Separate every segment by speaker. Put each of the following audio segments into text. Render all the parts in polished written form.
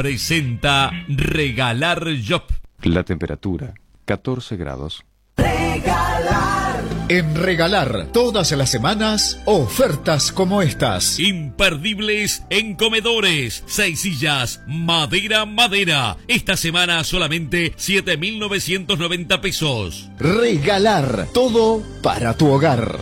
Speaker 1: Presenta Regalar Job.
Speaker 2: La temperatura, 14 grados.
Speaker 3: En Regalar, todas las semanas, ofertas como estas.
Speaker 1: Imperdibles en comedores. 6 sillas, madera. Esta semana solamente 7.990 pesos.
Speaker 3: Regalar, todo para tu hogar.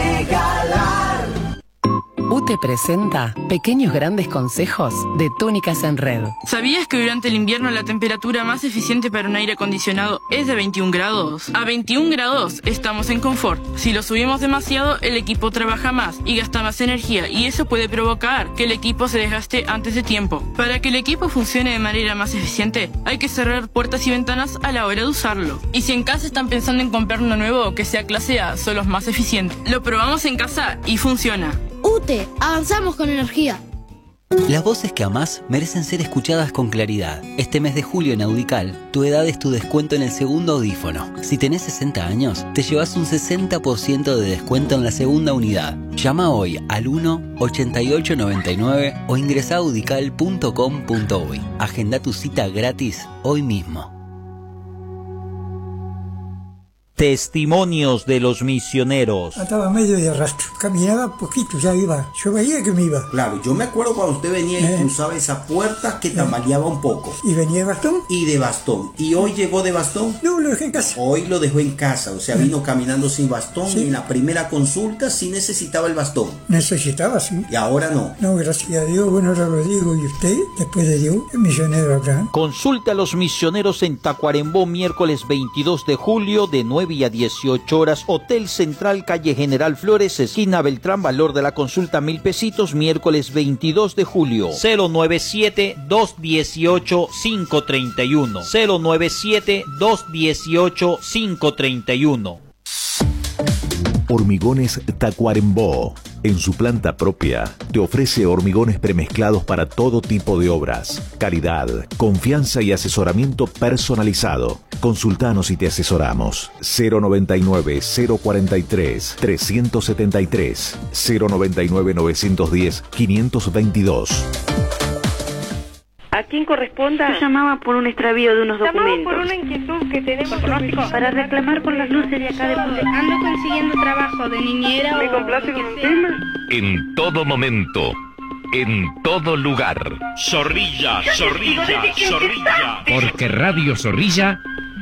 Speaker 4: UTE presenta Pequeños Grandes Consejos de Túnicas en Red.
Speaker 5: ¿Sabías que durante el invierno la temperatura más eficiente para un aire acondicionado es de 21 grados? A 21 grados estamos en confort. Si lo subimos demasiado, el equipo trabaja más y gasta más energía, y eso puede provocar que el equipo se desgaste antes de tiempo. Para que el equipo funcione de manera más eficiente, hay que cerrar puertas y ventanas a la hora de usarlo. Y si en casa están pensando en comprar uno nuevo que sea clase A, son los más eficientes. Lo probamos en casa y funciona.
Speaker 6: UTE, avanzamos con energía.
Speaker 7: Las voces que amás merecen ser escuchadas con claridad. Este mes de julio en Audical, tu edad es tu descuento en el segundo audífono. Si tenés 60 años, te llevas un 60% de descuento en la segunda unidad. Llama hoy al 1-8899 o ingresa a audical.com.uy. Agenda tu cita gratis hoy mismo.
Speaker 8: Testimonios de los misioneros.
Speaker 9: Andaba medio de arrastro, caminaba poquito, ya iba, yo veía que me iba.
Speaker 10: Claro, yo me acuerdo cuando usted venía y cruzaba esa puerta que tambaleaba un poco.
Speaker 9: ¿Y venía de bastón?
Speaker 10: Y de bastón. ¿Y hoy llegó de bastón?
Speaker 9: No, lo dejé en casa.
Speaker 10: Hoy lo dejó en casa, o sea, vino caminando sin bastón. Sí. Y en la primera consulta sí necesitaba el bastón.
Speaker 9: Necesitaba, sí.
Speaker 10: Y ahora no.
Speaker 9: No, gracias a Dios, bueno, ahora lo digo. ¿Y usted, después de Dios, el misionero Abraham?
Speaker 8: Consulta a los misioneros en Tacuarembó, miércoles 22 de julio, de 9 a 18 horas, Hotel Central, calle General Flores, esquina Beltrán, valor de la consulta 1,000 pesitos, miércoles 22 de julio. 097-218-531. 097-218-531.
Speaker 11: Hormigones Tacuarembó. En su planta propia, te ofrece hormigones premezclados para todo tipo de obras. Calidad, confianza y asesoramiento personalizado. Consultanos y te asesoramos. 099-043-373. 099-910-522.
Speaker 12: ¿A quién corresponda?
Speaker 13: Yo llamaba por un extravío de unos documentos.
Speaker 12: Llamaba por una inquietud que tenemos
Speaker 13: para reclamar por las luces de acá de Monte.
Speaker 14: Ando consiguiendo trabajo de niñera.
Speaker 12: ¿Me complace con un tema?
Speaker 1: En todo momento, en todo lugar. Zorrilla.
Speaker 15: Porque Radio Zorrilla